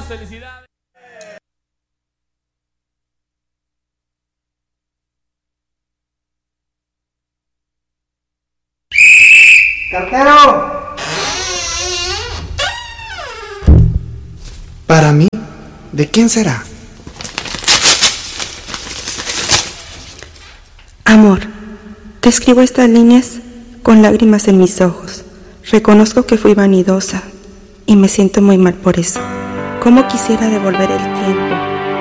Muchas felicidades. ¡Cartero! ¿Para mí? ¿De quién será? Amor, te escribo estas líneas con lágrimas en mis ojos. Reconozco que fui vanidosa y me siento muy mal por eso. ¿Cómo quisiera devolver el tiempo